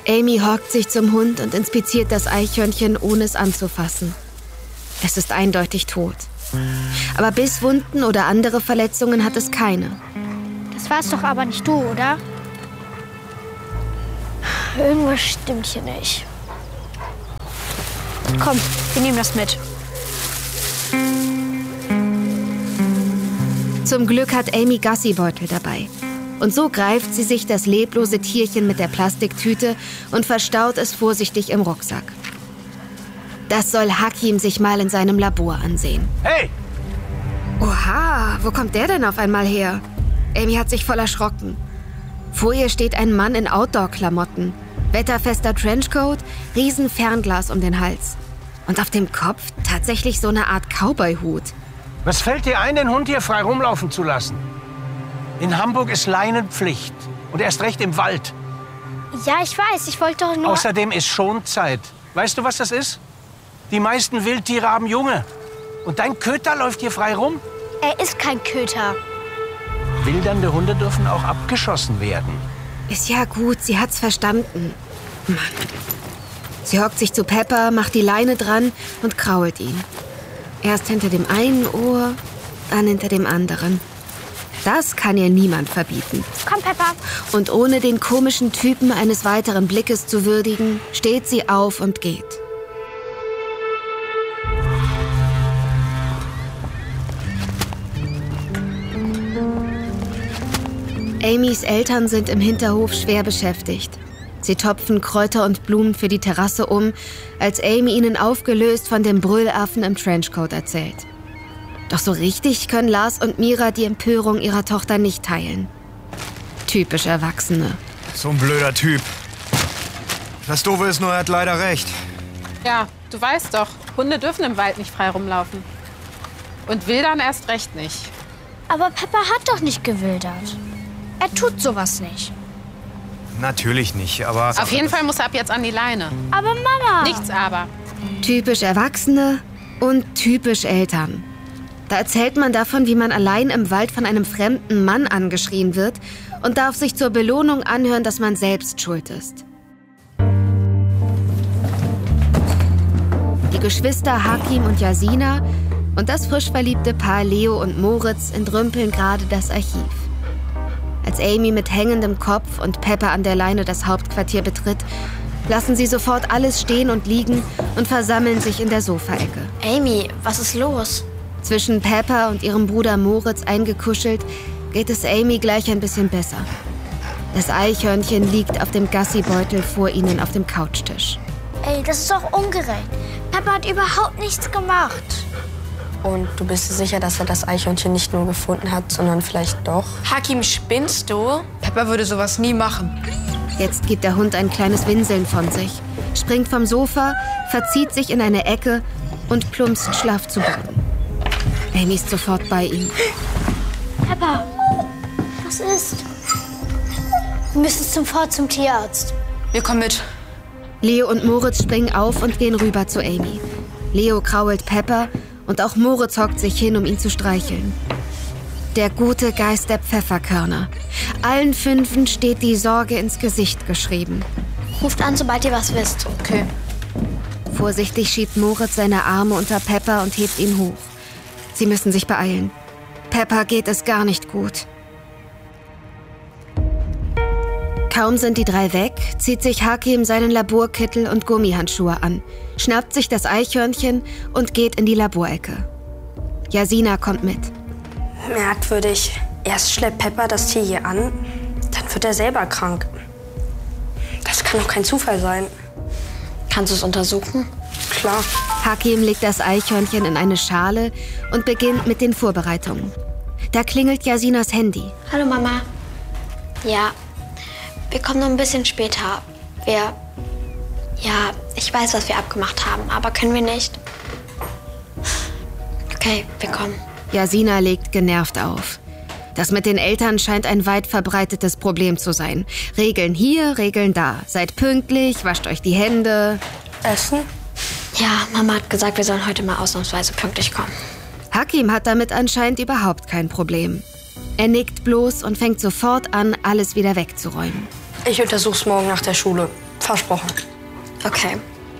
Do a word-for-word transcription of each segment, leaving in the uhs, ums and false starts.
Amy hockt sich zum Hund und inspiziert das Eichhörnchen, ohne es anzufassen. Es ist eindeutig tot. Aber Bisswunden oder andere Verletzungen hat es keine. Das war's doch aber nicht du, oder? Irgendwas stimmt hier nicht. Komm, wir nehmen das mit. Zum Glück hat Amy Gassibeutel dabei. Und so greift sie sich das leblose Tierchen mit der Plastiktüte und verstaut es vorsichtig im Rucksack. Das soll Hakim sich mal in seinem Labor ansehen. Hey! Oha, wo kommt der denn auf einmal her? Amy hat sich voll erschrocken. Vor ihr steht ein Mann in Outdoor-Klamotten. Wetterfester Trenchcoat, riesen Fernglas um den Hals. Und auf dem Kopf tatsächlich so eine Art Cowboy-Hut. Was fällt dir ein, den Hund hier frei rumlaufen zu lassen? In Hamburg ist Leinenpflicht. Und erst recht im Wald. Ja, ich weiß, ich wollte doch nur... Außerdem ist Schonzeit. Weißt du, was das ist? Die meisten Wildtiere haben Junge. Und dein Köter läuft hier frei rum? Er ist kein Köter. Wildernde Hunde dürfen auch abgeschossen werden. Ist ja gut, sie hat's verstanden. Mann. Sie hockt sich zu Pepper, macht die Leine dran und krault ihn. Erst hinter dem einen Ohr, dann hinter dem anderen. Das kann ihr niemand verbieten. Komm, Pepper. Und ohne den komischen Typen eines weiteren Blickes zu würdigen, steht sie auf und geht. Amys Eltern sind im Hinterhof schwer beschäftigt. Sie topfen Kräuter und Blumen für die Terrasse um, als Amy ihnen aufgelöst von dem Brüllaffen im Trenchcoat erzählt. Doch so richtig können Lars und Mira die Empörung ihrer Tochter nicht teilen. Typisch Erwachsene. So ein blöder Typ. Das Doofe ist nur, er hat leider recht. Ja, du weißt doch, Hunde dürfen im Wald nicht frei rumlaufen. Und wildern erst recht nicht. Aber Pepper hat doch nicht gewildert. Er tut sowas nicht. Natürlich nicht, aber... Auf jeden Fall muss er ab jetzt an die Leine. Aber Mama... Nichts aber. Typisch Erwachsene und typisch Eltern. Da erzählt man davon, wie man allein im Wald von einem fremden Mann angeschrien wird und darf sich zur Belohnung anhören, dass man selbst schuld ist. Die Geschwister Hakim und Yasina und das frisch verliebte Paar Leo und Moritz entrümpeln gerade das Archiv. Als Amy mit hängendem Kopf und Pepper an der Leine das Hauptquartier betritt, lassen sie sofort alles stehen und liegen und versammeln sich in der Sofaecke. Amy, was ist los? Zwischen Pepper und ihrem Bruder Moritz eingekuschelt, geht es Amy gleich ein bisschen besser. Das Eichhörnchen liegt auf dem Gassibeutel vor ihnen auf dem Couchtisch. Ey, das ist doch ungerecht. Pepper hat überhaupt nichts gemacht. Und du bist dir sicher, dass er das Eichhörnchen nicht nur gefunden hat, sondern vielleicht doch? Hakim, spinnst du? Pepper würde sowas nie machen. Jetzt gibt der Hund ein kleines Winseln von sich, springt vom Sofa, verzieht sich in eine Ecke und plumpst schlaff zu Boden. Amy ist sofort bei ihm. Pepper, was ist? Wir müssen sofort zum Tierarzt. Wir kommen mit. Leo und Moritz springen auf und gehen rüber zu Amy. Leo krault Pepper und auch Moritz hockt sich hin, um ihn zu streicheln. Der gute Geist der Pfefferkörner. Allen Fünfen steht die Sorge ins Gesicht geschrieben. Ruft an, sobald ihr was wisst. Okay. Vorsichtig schiebt Moritz seine Arme unter Pepper und hebt ihn hoch. Sie müssen sich beeilen. Pepper geht es gar nicht gut. Kaum sind die drei weg, zieht sich Hakim seinen Laborkittel und Gummihandschuhe an, schnappt sich das Eichhörnchen und geht in die Laborecke. Yasina kommt mit. Merkwürdig. Erst schleppt Pepper das Tier hier an, dann wird er selber krank. Das kann doch kein Zufall sein. Kannst du es untersuchen? Klar. Hakim legt das Eichhörnchen in eine Schale und beginnt mit den Vorbereitungen. Da klingelt Yasinas Handy. Hallo Mama. Ja, wir kommen nur ein bisschen später. Wir... Ja, ich weiß, was wir abgemacht haben, aber können wir nicht? Okay, wir kommen. Yasina legt genervt auf. Das mit den Eltern scheint ein weit verbreitetes Problem zu sein. Regeln hier, Regeln da. Seid pünktlich, wascht euch die Hände. Essen? Ja, Mama hat gesagt, wir sollen heute mal ausnahmsweise pünktlich kommen. Hakim hat damit anscheinend überhaupt kein Problem. Er nickt bloß und fängt sofort an, alles wieder wegzuräumen. Ich untersuch's morgen nach der Schule. Versprochen. Okay.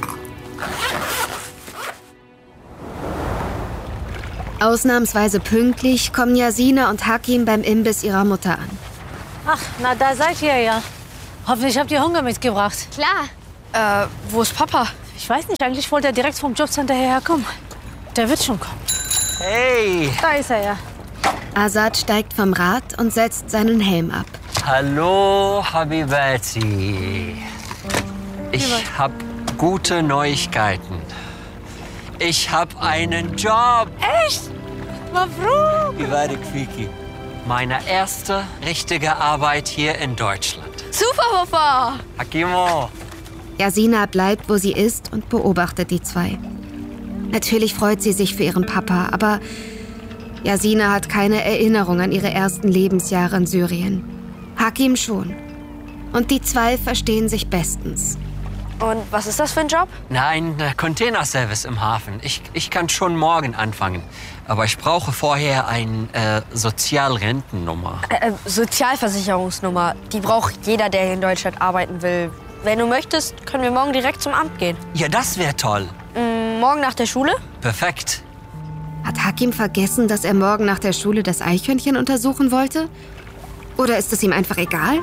Ausnahmsweise pünktlich kommen Yasina und Hakim beim Imbiss ihrer Mutter an. Ach, na da seid ihr ja. Hoffentlich habt ihr Hunger mitgebracht. Klar. Äh, wo ist Papa? Ich weiß nicht, eigentlich wollte er direkt vom Jobcenter hierher kommen. Der wird schon kommen. Hey! Da ist er ja. Azad steigt vom Rad und setzt seinen Helm ab. Hallo, Habibati. Ich hab gute Neuigkeiten. Ich hab einen Job. Echt? Mabruk. Ivarik Fiki. Meine erste richtige Arbeit hier in Deutschland. Super, Papa. Hakimo. Yasina bleibt, wo sie ist und beobachtet die zwei. Natürlich freut sie sich für ihren Papa, aber Yasina hat keine Erinnerung an ihre ersten Lebensjahre in Syrien. Hakim schon. Und die zwei verstehen sich bestens. Und was ist das für ein Job? Nein, Containerservice im Hafen. Ich, ich kann schon morgen anfangen. Aber ich brauche vorher eine äh, Sozialrentennummer. Äh, Sozialversicherungsnummer. Die braucht jeder, der hier in Deutschland arbeiten will. Wenn du möchtest, können wir morgen direkt zum Amt gehen. Ja, das wäre toll. Mhm, morgen nach der Schule? Perfekt. Hat Hakim vergessen, dass er morgen nach der Schule das Eichhörnchen untersuchen wollte? Oder ist es ihm einfach egal?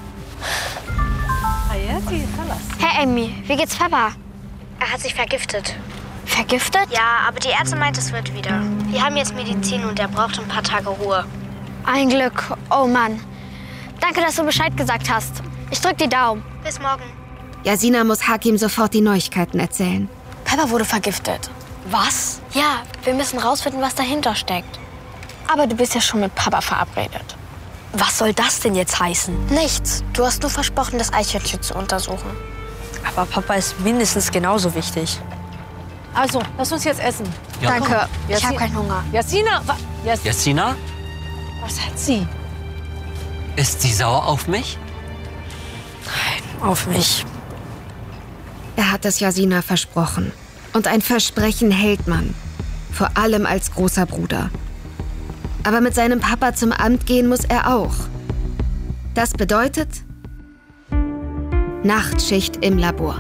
Hey, Amy, wie geht's Papa? Er hat sich vergiftet. Vergiftet? Ja, aber die Ärzte meint, es wird wieder. Die haben jetzt Medizin und er braucht ein paar Tage Ruhe. Ein Glück. Oh Mann. Danke, dass du Bescheid gesagt hast. Ich drück die Daumen. Bis morgen. Yasina muss Hakim sofort die Neuigkeiten erzählen. Pepper wurde vergiftet. Was? Ja, wir müssen rausfinden, was dahinter steckt. Aber du bist ja schon mit Papa verabredet. Was soll das denn jetzt heißen? Nichts. Du hast nur versprochen, das Eichhörnchen zu untersuchen. Aber Papa ist mindestens genauso wichtig. Also, lass uns jetzt essen. Ja. Danke. Ich Yassi- habe keinen Hunger. Yasina, wa Yas Yasina, was hat sie? ist sie sauer auf mich? Auf mich. Er hat es Yasina versprochen. Und ein Versprechen hält man. Vor allem als großer Bruder. Aber mit seinem Papa zum Amt gehen muss er auch. Das bedeutet Nachtschicht im Labor.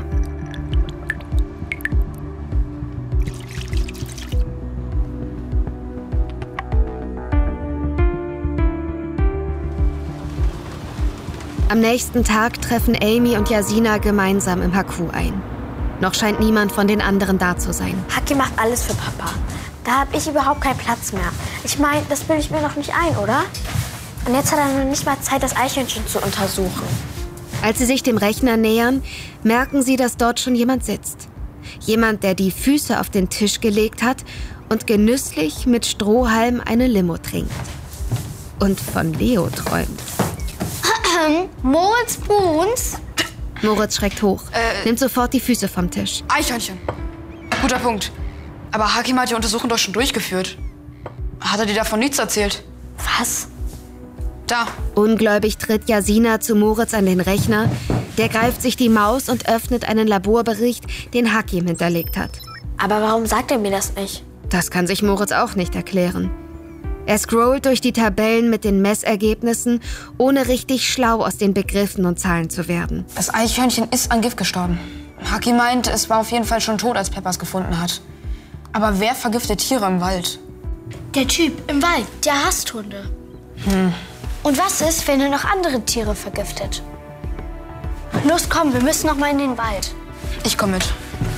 Am nächsten Tag treffen Amy und Yasina gemeinsam im Haku ein. Noch scheint niemand von den anderen da zu sein. Haki macht alles für Papa. Da habe ich überhaupt keinen Platz mehr. Ich meine, das bilde ich mir noch nicht ein, oder? Und jetzt hat er noch nicht mal Zeit, das Eichhörnchen zu untersuchen. Als sie sich dem Rechner nähern, merken sie, dass dort schon jemand sitzt. Jemand, der die Füße auf den Tisch gelegt hat und genüsslich mit Strohhalm eine Limo trinkt. Und von Leo träumt. Moritz Bruns? Moritz schreckt hoch, Äh, nimmt sofort die Füße vom Tisch. Eichhörnchen. Guter Punkt. Aber Hakim hat die Untersuchung doch schon durchgeführt. Hat er dir davon nichts erzählt? Was? Da. Ungläubig tritt Yasina zu Moritz an den Rechner. Der greift sich die Maus und öffnet einen Laborbericht, den Hakim hinterlegt hat. Aber warum sagt er mir das nicht? Das kann sich Moritz auch nicht erklären. Er scrollt durch die Tabellen mit den Messergebnissen, ohne richtig schlau aus den Begriffen und Zahlen zu werden. Das Eichhörnchen ist an Gift gestorben. Hakim meint, es war auf jeden Fall schon tot, als Pepper es gefunden hat. Aber wer vergiftet Tiere im Wald? Der Typ im Wald, der hasst Hunde. Hm. Und was ist, wenn er noch andere Tiere vergiftet? Los, komm, wir müssen noch mal in den Wald. Ich komm mit.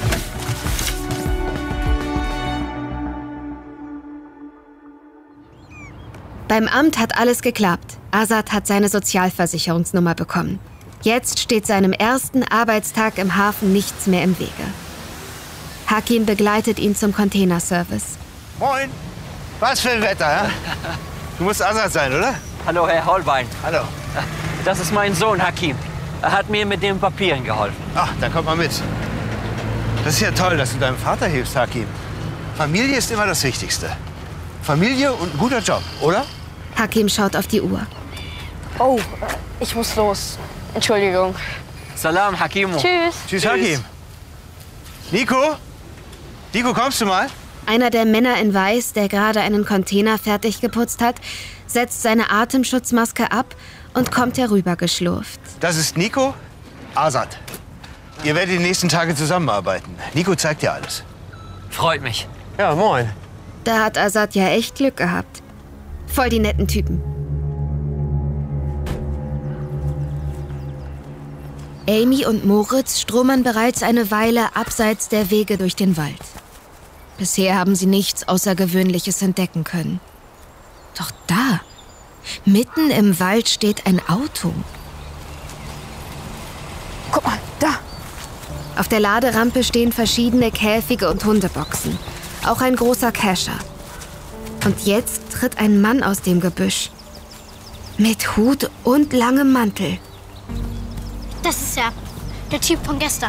Beim Amt hat alles geklappt. Azad hat seine Sozialversicherungsnummer bekommen. Jetzt steht seinem ersten Arbeitstag im Hafen nichts mehr im Wege. Hakim begleitet ihn zum Containerservice. Moin. Was für ein Wetter, ja? Du musst Azad sein, oder? Hallo, Herr Holbein. Hallo. Das ist mein Sohn Hakim. Er hat mir mit den Papieren geholfen. Ach, dann kommt mal mit. Das ist ja toll, dass du deinem Vater hilfst, Hakim. Familie ist immer das Wichtigste. Familie und ein guter Job, oder? Hakim schaut auf die Uhr. Oh, ich muss los. Entschuldigung. Salam, Hakimo. Tschüss. Tschüss, Hakim. Nico? Nico, kommst du mal? Einer der Männer in Weiß, der gerade einen Container fertig geputzt hat, setzt seine Atemschutzmaske ab und kommt herübergeschlurft. Das ist Nico, Azad. Ihr werdet die nächsten Tage zusammenarbeiten. Nico zeigt dir alles. Freut mich. Ja, moin. Da hat Azad ja echt Glück gehabt. Voll die netten Typen. Amy und Moritz stromern bereits eine Weile abseits der Wege durch den Wald. Bisher haben sie nichts Außergewöhnliches entdecken können. Doch da, mitten im Wald, steht ein Auto. Guck mal, da. Auf der Laderampe stehen verschiedene Käfige und Hundeboxen. Auch ein großer Kescher. Und jetzt tritt ein Mann aus dem Gebüsch. Mit Hut und langem Mantel. Das ist er. Der Typ von gestern.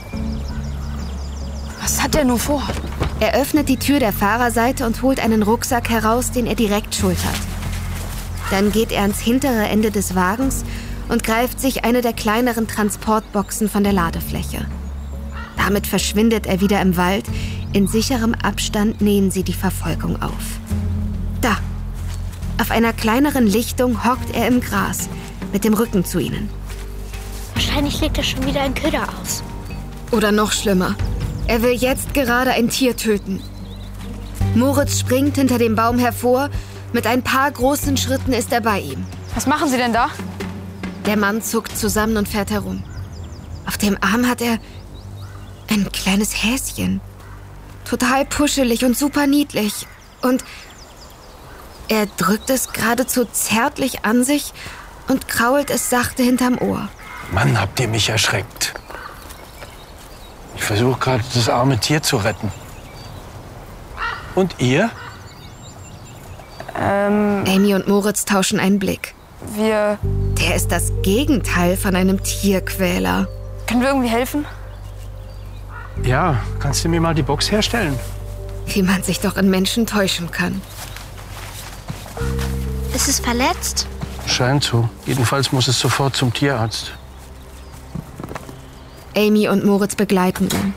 Was hat er nur vor? Er öffnet die Tür der Fahrerseite und holt einen Rucksack heraus, den er direkt schultert. Dann geht er ans hintere Ende des Wagens und greift sich eine der kleineren Transportboxen von der Ladefläche. Damit verschwindet er wieder im Wald. In sicherem Abstand nähen sie die Verfolgung auf. Da, auf einer kleineren Lichtung hockt er im Gras, mit dem Rücken zu ihnen. Wahrscheinlich legt er schon wieder einen Köder aus. Oder noch schlimmer, er will jetzt gerade ein Tier töten. Moritz springt hinter dem Baum hervor. Mit ein paar großen Schritten ist er bei ihm. Was machen Sie denn da? Der Mann zuckt zusammen und fährt herum. Auf dem Arm hat er ein kleines Häschen. Total puschelig und super niedlich. Und er drückt es geradezu zärtlich an sich und krault es sachte hinterm Ohr. Mann, habt ihr mich erschreckt. Ich versuche gerade, das arme Tier zu retten. Und ihr? Ähm, Amy und Moritz tauschen einen Blick. Wir... Der ist das Gegenteil von einem Tierquäler. Können wir irgendwie helfen? Ja, kannst du mir mal die Box herstellen? Wie man sich doch in Menschen täuschen kann. Ist es verletzt? Scheint so. Jedenfalls muss es sofort zum Tierarzt. Amy und Moritz begleiten ihn.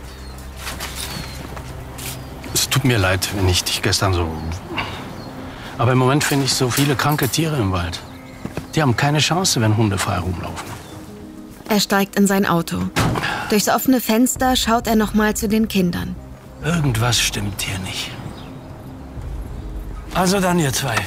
Es tut mir leid, wenn ich dich gestern so... Aber im Moment finde ich so viele kranke Tiere im Wald. Die haben keine Chance, wenn Hunde frei rumlaufen. Er steigt in sein Auto. Durchs offene Fenster schaut er noch mal zu den Kindern. Irgendwas stimmt hier nicht. Also dann, ihr zwei.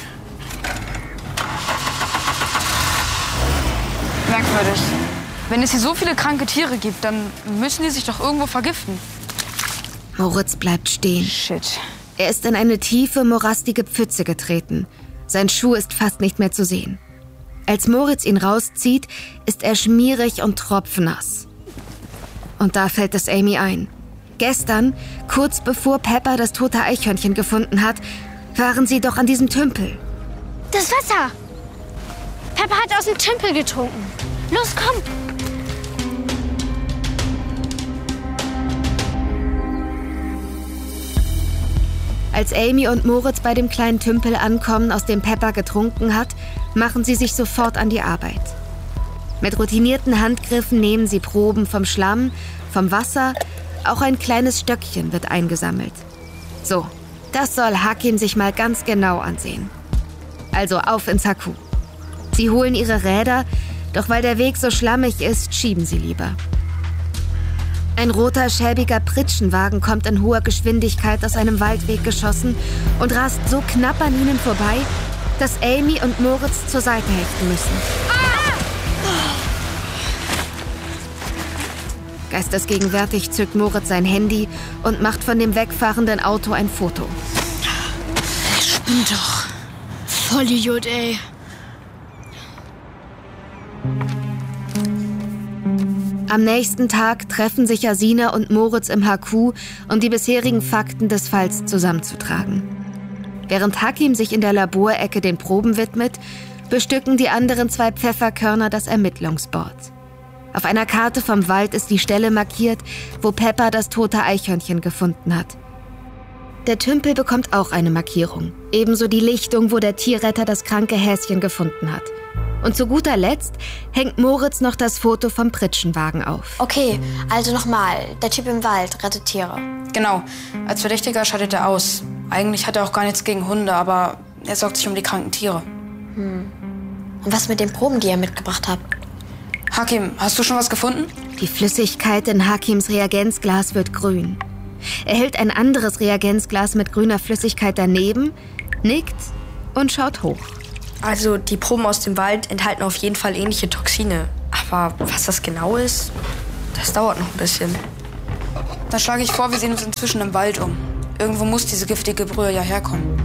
Merkwürdig. Wenn es hier so viele kranke Tiere gibt, dann müssen die sich doch irgendwo vergiften. Moritz bleibt stehen. Shit. Er ist in eine tiefe, morastige Pfütze getreten. Sein Schuh ist fast nicht mehr zu sehen. Als Moritz ihn rauszieht, ist er schmierig und tropfnass. Und da fällt es Amy ein. Gestern, kurz bevor Pepper das tote Eichhörnchen gefunden hat, waren sie doch an diesem Tümpel. Das Wasser! Pepper hat aus dem Tümpel getrunken. Los, komm! Als Amy und Moritz bei dem kleinen Tümpel ankommen, aus dem Pepper getrunken hat, machen sie sich sofort an die Arbeit. Mit routinierten Handgriffen nehmen sie Proben vom Schlamm, vom Wasser, auch ein kleines Stöckchen wird eingesammelt. So, das soll Hakim sich mal ganz genau ansehen. Also auf ins Haku. Sie holen ihre Räder, doch weil der Weg so schlammig ist, schieben sie lieber. Ein roter, schäbiger Pritschenwagen kommt in hoher Geschwindigkeit aus einem Waldweg geschossen und rast so knapp an ihnen vorbei, dass Amy und Moritz zur Seite hechten müssen. Ah! Geistesgegenwärtig zückt Moritz sein Handy und macht von dem wegfahrenden Auto ein Foto. Ich spinnt doch. Vollidiot, ey. Am nächsten Tag treffen sich Asina und Moritz im Haku, um die bisherigen Fakten des Falls zusammenzutragen. Während Hakim sich in der Laborecke den Proben widmet, bestücken die anderen zwei Pfefferkörner das Ermittlungsboard. Auf einer Karte vom Wald ist die Stelle markiert, wo Pepper das tote Eichhörnchen gefunden hat. Der Tümpel bekommt auch eine Markierung, ebenso die Lichtung, wo der Tierretter das kranke Häschen gefunden hat. Und zu guter Letzt hängt Moritz noch das Foto vom Pritschenwagen auf. Okay, also nochmal. Der Typ im Wald rettet Tiere. Genau. Als Verdächtiger scheidet er aus. Eigentlich hat er auch gar nichts gegen Hunde, aber er sorgt sich um die kranken Tiere. Hm. Und was mit den Proben, die ihr mitgebracht habt? Hakim, hast du schon was gefunden? Die Flüssigkeit in Hakims Reagenzglas wird grün. Er hält ein anderes Reagenzglas mit grüner Flüssigkeit daneben, nickt und schaut hoch. Also die Proben aus dem Wald enthalten auf jeden Fall ähnliche Toxine. Aber was das genau ist, das dauert noch ein bisschen. Dann schlage ich vor, wir sehen uns inzwischen im Wald um. Irgendwo muss diese giftige Brühe ja herkommen.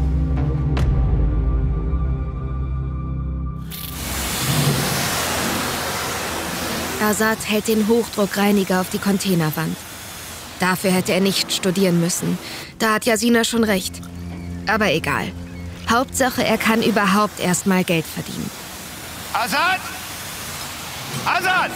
Azad hält den Hochdruckreiniger auf die Containerwand. Dafür hätte er nicht studieren müssen. Da hat Yasina schon recht. Aber egal. Hauptsache, er kann überhaupt erst mal Geld verdienen. Azad! Azad!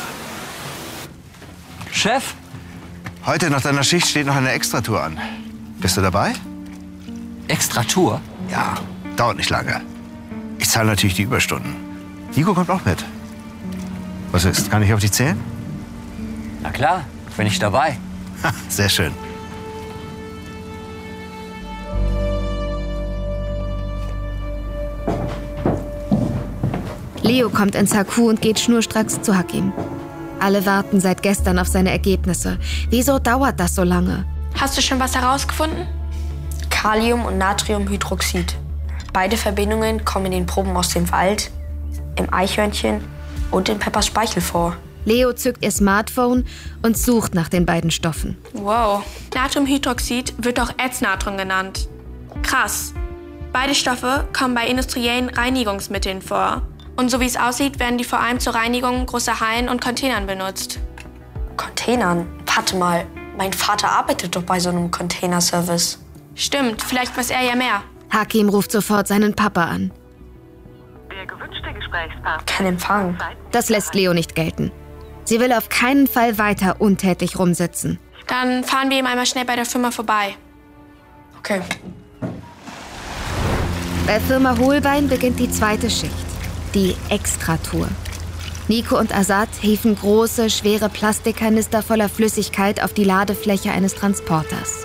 Chef? Heute nach deiner Schicht steht noch eine Extratour an. Bist du dabei? Extratour? Ja, dauert nicht lange. Ich zahle natürlich die Überstunden. Nico kommt auch mit. Was ist? Kann ich auf dich zählen? Na klar, bin ich dabei. Sehr schön. Leo kommt ins H Q und geht schnurstracks zu Hakim. Alle warten seit gestern auf seine Ergebnisse. Wieso dauert das so lange? Hast du schon was herausgefunden? Kalium und Natriumhydroxid. Beide Verbindungen kommen in den Proben aus dem Wald, im Eichhörnchen und in Peppers Speichel vor. Leo zückt ihr Smartphone und sucht nach den beiden Stoffen. Wow. Natriumhydroxid wird auch Ätznatron genannt. Krass. Beide Stoffe kommen bei industriellen Reinigungsmitteln vor. Und so wie es aussieht, werden die vor allem zur Reinigung großer Hallen und Containern benutzt. Containern? Warte mal, mein Vater arbeitet doch bei so einem Containerservice. Stimmt, vielleicht weiß er ja mehr. Hakim ruft sofort seinen Papa an. Der gewünschte Gesprächspartner. Kein Empfang. Das lässt Leo nicht gelten. Sie will auf keinen Fall weiter untätig rumsitzen. Dann fahren wir ihm einmal schnell bei der Firma vorbei. Okay. Bei Firma Hohlbein beginnt die zweite Schicht. Die Extratour. Nico und Azad hieven große, schwere Plastikkanister voller Flüssigkeit auf die Ladefläche eines Transporters.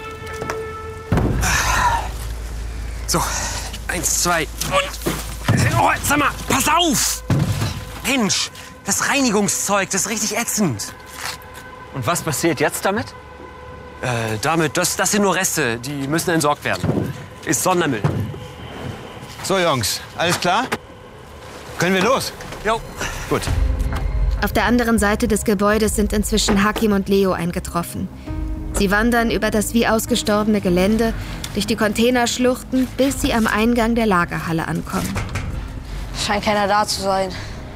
So, eins, zwei und... Oh, sag mal, pass auf! Mensch, das Reinigungszeug, das ist richtig ätzend. Und was passiert jetzt damit? Äh, damit, das, das sind nur Reste, die müssen entsorgt werden. Ist Sondermüll. So, Jungs, alles klar? Können wir los? Jo. Gut. Auf der anderen Seite des Gebäudes sind inzwischen Hakim und Leo eingetroffen. Sie wandern über das wie ausgestorbene Gelände, durch die Containerschluchten, bis sie am Eingang der Lagerhalle ankommen. Scheint keiner da zu sein.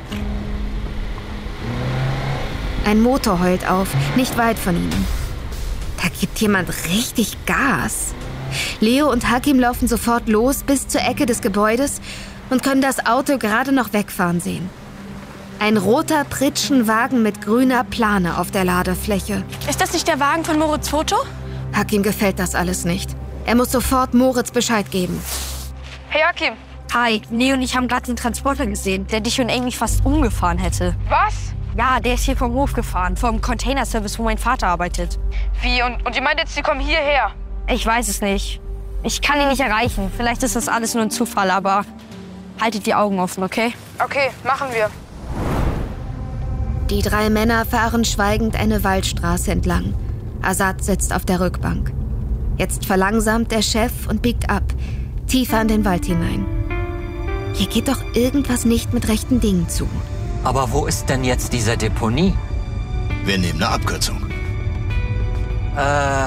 Ein Motor heult auf, nicht weit von ihnen. Da gibt jemand richtig Gas. Leo und Hakim laufen sofort los bis zur Ecke des Gebäudes und können das Auto gerade noch wegfahren sehen. Ein roter Pritschenwagen mit grüner Plane auf der Ladefläche. Ist das nicht der Wagen von Moritz Foto? Hakim gefällt das alles nicht. Er muss sofort Moritz Bescheid geben. Hey Hakim. Hi, Leo und ich haben gerade den Transporter gesehen, der dich und Amy fast umgefahren hätte. Was? Ja, der ist hier vom Hof gefahren, vom Containerservice, wo mein Vater arbeitet. Wie? Und, und ihr meint jetzt, sie kommen hierher? Ich weiß es nicht. Ich kann ihn nicht erreichen. Vielleicht ist das alles nur ein Zufall, aber haltet die Augen offen, okay? Okay, machen wir. Die drei Männer fahren schweigend eine Waldstraße entlang. Azad sitzt auf der Rückbank. Jetzt verlangsamt der Chef und biegt ab, tiefer in den Wald hinein. Hier geht doch irgendwas nicht mit rechten Dingen zu. Aber wo ist denn jetzt diese Deponie? Wir nehmen eine Abkürzung. Äh...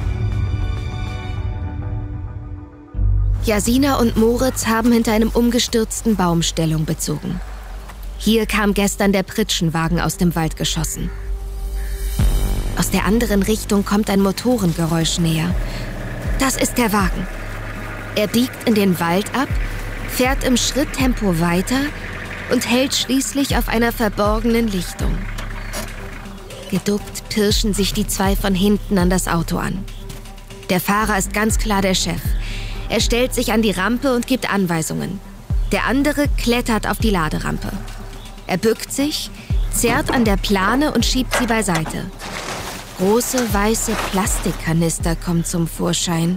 Yasina und Moritz haben hinter einem umgestürzten Baum Stellung bezogen. Hier kam gestern der Pritschenwagen aus dem Wald geschossen. Aus der anderen Richtung kommt ein Motorengeräusch näher. Das ist der Wagen. Er biegt in den Wald ab, fährt im Schritttempo weiter und hält schließlich auf einer verborgenen Lichtung. Geduckt pirschen sich die zwei von hinten an das Auto an. Der Fahrer ist ganz klar der Chef. Er stellt sich an die Rampe und gibt Anweisungen. Der andere klettert auf die Laderampe. Er bückt sich, zerrt an der Plane und schiebt sie beiseite. Große weiße Plastikkanister kommen zum Vorschein.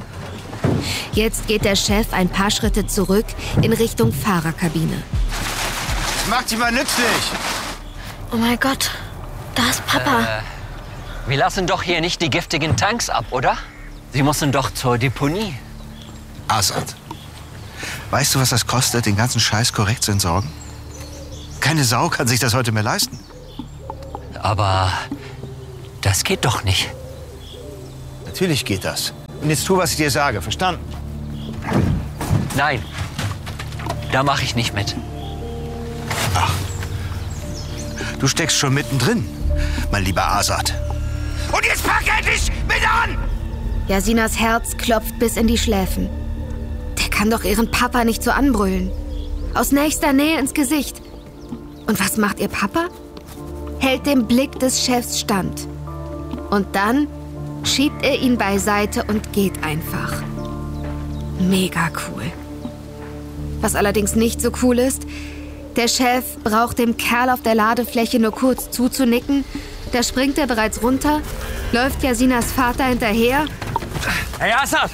Jetzt geht der Chef ein paar Schritte zurück in Richtung Fahrerkabine. Mach dich mal nützlich. Oh mein Gott, da ist Papa. Äh, wir lassen doch hier nicht die giftigen Tanks ab, oder? Sie müssen doch zur Deponie. Azad, weißt du, was das kostet, den ganzen Scheiß korrekt zu entsorgen? Keine Sau kann sich das heute mehr leisten. Aber das geht doch nicht. Natürlich geht das. Und jetzt tu, was ich dir sage, verstanden? Nein, da mache ich nicht mit. Ach, du steckst schon mittendrin, mein lieber Azad. Und jetzt pack endlich mit an! Yasinas Herz klopft bis in die Schläfen. Der kann doch ihren Papa nicht so anbrüllen. Aus nächster Nähe ins Gesicht. Und was macht ihr Papa? Hält dem Blick des Chefs stand. Und dann schiebt er ihn beiseite und geht einfach. Mega cool. Was allerdings nicht so cool ist, der Chef braucht dem Kerl auf der Ladefläche nur kurz zuzunicken. Da springt er bereits runter, läuft Yasinas Vater hinterher. Hey, Azad!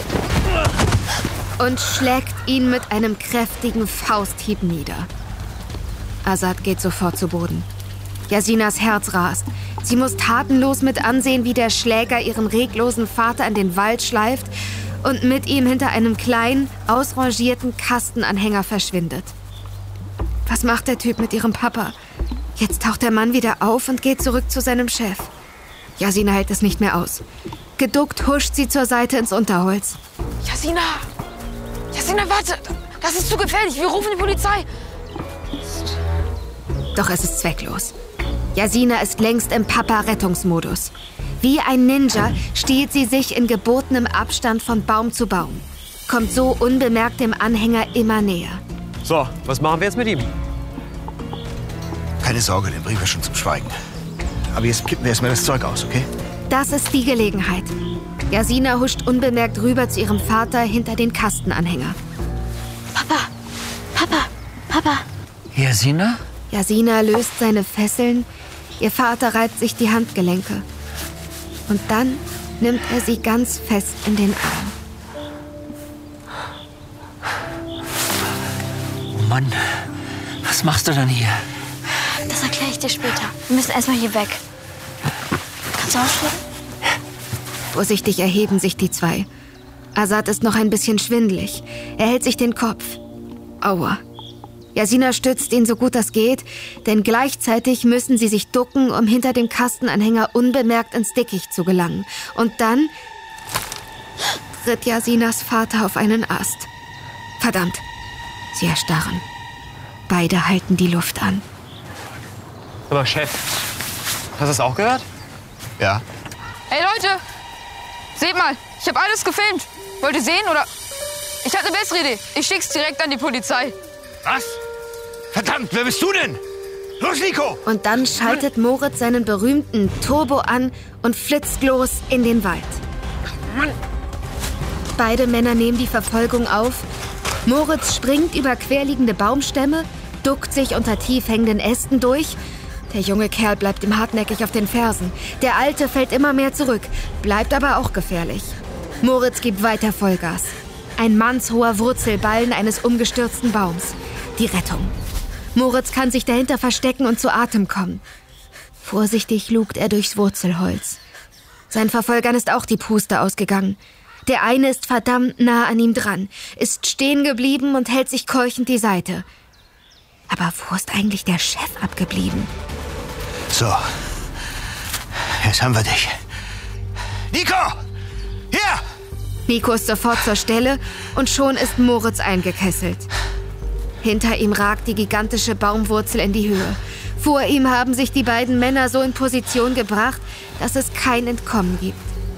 Und schlägt ihn mit einem kräftigen Fausthieb nieder. Azad geht sofort zu Boden. Yasinas Herz rast. Sie muss tatenlos mit ansehen, wie der Schläger ihren reglosen Vater in den Wald schleift und mit ihm hinter einem kleinen, ausrangierten Kastenanhänger verschwindet. Was macht der Typ mit ihrem Papa? Jetzt taucht der Mann wieder auf und geht zurück zu seinem Chef. Yasina hält es nicht mehr aus. Geduckt huscht sie zur Seite ins Unterholz. Yasina! Yasina, warte! Das ist zu gefährlich. Wir rufen die Polizei. Doch es ist zwecklos. Yasina ist längst im Papa-Rettungsmodus. Wie ein Ninja stiehlt sie sich in gebotenem Abstand von Baum zu Baum. Kommt so unbemerkt dem Anhänger immer näher. So, was machen wir jetzt mit ihm? Keine Sorge, den bringen wir schon zum Schweigen. Aber jetzt kippen wir erstmal das Zeug aus, okay? Das ist die Gelegenheit. Yasina huscht unbemerkt rüber zu ihrem Vater hinter den Kastenanhänger. Papa, Papa, Papa. Yasina? Yasina löst seine Fesseln. Ihr Vater reibt sich die Handgelenke. Und dann nimmt er sie ganz fest in den Arm. Oh Mann, was machst du denn hier? Das erkläre ich dir später. Wir müssen erstmal hier weg. Kannst du aufstehen? Vorsichtig erheben sich die zwei. Azad ist noch ein bisschen schwindelig. Er hält sich den Kopf. Aua. Yasina stützt ihn so gut das geht, denn gleichzeitig müssen sie sich ducken, um hinter dem Kastenanhänger unbemerkt ins Dickicht zu gelangen. Und dann tritt Yasinas Vater auf einen Ast. Verdammt. Sie erstarren. Beide halten die Luft an. Aber Chef, hast du das auch gehört? Ja. Hey Leute, seht mal, ich habe alles gefilmt. Wollt ihr sehen oder? Ich hatte eine bessere Idee. Ich schick's direkt an die Polizei. Was? Verdammt, wer bist du denn? Los, Nico! Und dann schaltet Moritz seinen berühmten Turbo an und flitzt los in den Wald. Beide Männer nehmen die Verfolgung auf. Moritz springt über querliegende Baumstämme, duckt sich unter tief hängenden Ästen durch. Der junge Kerl bleibt ihm hartnäckig auf den Fersen. Der Alte fällt immer mehr zurück, bleibt aber auch gefährlich. Moritz gibt weiter Vollgas. Ein mannshoher Wurzelballen eines umgestürzten Baums. Die Rettung. Moritz kann sich dahinter verstecken und zu Atem kommen. Vorsichtig lugt er durchs Wurzelholz. Seinen Verfolgern ist auch die Puste ausgegangen. Der eine ist verdammt nah an ihm dran, ist stehen geblieben und hält sich keuchend die Seite. Aber wo ist eigentlich der Chef abgeblieben? So, jetzt haben wir dich. Nico! Hier! Nico ist sofort zur Stelle und schon ist Moritz eingekesselt. Hinter ihm ragt die gigantische Baumwurzel in die Höhe. Vor ihm haben sich die beiden Männer so in Position gebracht, dass es kein Entkommen gibt.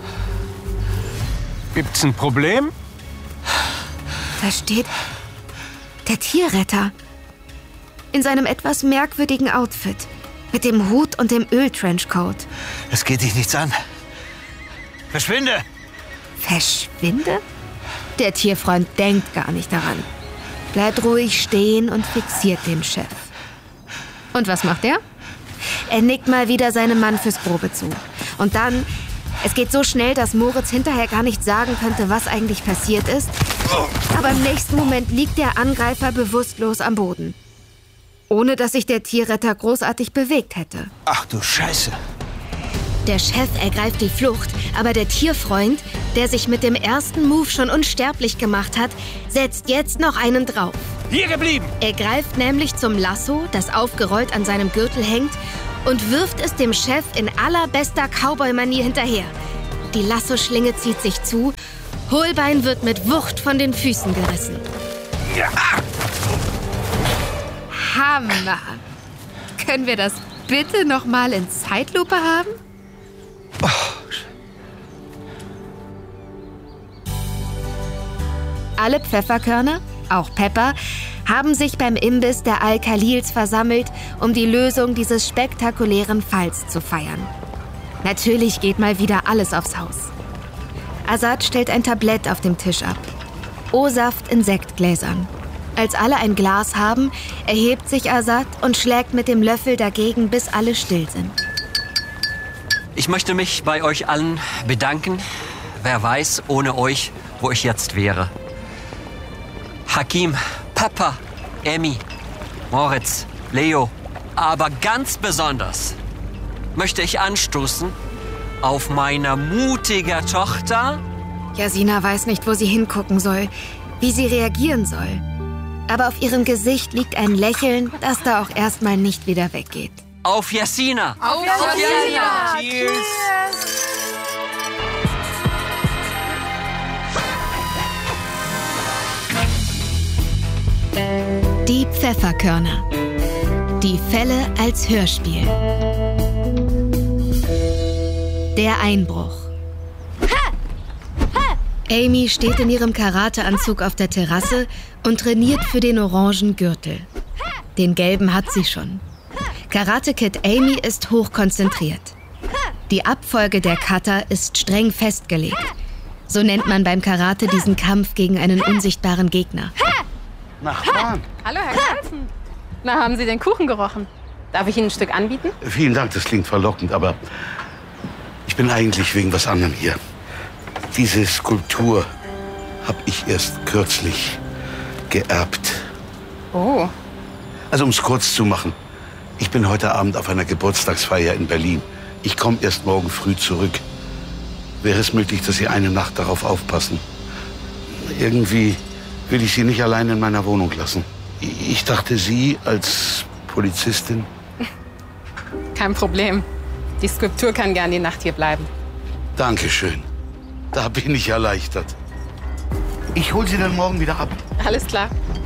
Gibt's ein Problem? Da steht der Tierretter. In seinem etwas merkwürdigen Outfit. Mit dem Hut und dem Öltrenchcoat. Das geht dich nichts an. Verschwinde! Verschwinde? Der Tierfreund denkt gar nicht daran. Bleibt ruhig stehen und fixiert den Chef. Und was macht er? Er nickt mal wieder seinem Mann fürs Grobe zu. Und dann, es geht so schnell, dass Moritz hinterher gar nicht sagen könnte, was eigentlich passiert ist. Aber im nächsten Moment liegt der Angreifer bewusstlos am Boden. ohne dass sich der Tierretter großartig bewegt hätte. Ach du Scheiße. Der Chef ergreift die Flucht, aber der Tierfreund, der sich mit dem ersten Move schon unsterblich gemacht hat, setzt jetzt noch einen drauf. Hier geblieben! Er greift nämlich zum Lasso, das aufgerollt an seinem Gürtel hängt, und wirft es dem Chef in allerbester Cowboy-Manier hinterher. Die Lassoschlinge zieht sich zu, Hohlbein wird mit Wucht von den Füßen gerissen. Ja. Hammer! Können wir das bitte noch mal in Zeitlupe haben? Oh. Alle Pfefferkörner, auch Pepper, haben sich beim Imbiss der Al-Khalils versammelt, um die Lösung dieses spektakulären Falls zu feiern. Natürlich geht mal wieder alles aufs Haus. Azad stellt ein Tablett auf dem Tisch ab. O-Saft in Sektgläsern. Als alle ein Glas haben, erhebt sich Azad und schlägt mit dem Löffel dagegen, bis alle still sind. Ich möchte mich bei euch allen bedanken. Wer weiß, ohne euch, wo ich jetzt wäre. Hakim, Papa, Emmy, Moritz, Leo. Aber ganz besonders möchte ich anstoßen auf meine mutige Tochter. Jasina weiß nicht, wo sie hingucken soll, wie sie reagieren soll. Aber auf ihrem Gesicht liegt ein Lächeln, das da auch erstmal nicht wieder weggeht. Auf Yassina! Auf, auf Yassina! Cheers! Die Pfefferkörner. Die Fälle als Hörspiel. Der Einbruch. Amy steht in ihrem Karateanzug auf der Terrasse und trainiert für den orangen Gürtel. Den gelben hat sie schon. Karate Kid Amy ist hochkonzentriert. Die Abfolge der Kata ist streng festgelegt. So nennt man beim Karate diesen Kampf gegen einen unsichtbaren Gegner. Nachbarn. Hallo, Herr Carlsen. Na, haben Sie den Kuchen gerochen? Darf ich Ihnen ein Stück anbieten? Vielen Dank, das klingt verlockend, aber ich bin eigentlich wegen was anderem hier. Diese Skulptur habe ich erst kürzlich geerbt. Oh. Also um es kurz zu machen, ich bin heute Abend auf einer Geburtstagsfeier in Berlin. Ich komme erst morgen früh zurück. Wäre es möglich, dass Sie eine Nacht darauf aufpassen? Irgendwie will ich Sie nicht allein in meiner Wohnung lassen. Ich dachte, Sie als Polizistin... Kein Problem. Die Skulptur kann gern die Nacht hier bleiben. Dankeschön. Da bin ich erleichtert. Ich hole Sie dann morgen wieder ab. Alles klar.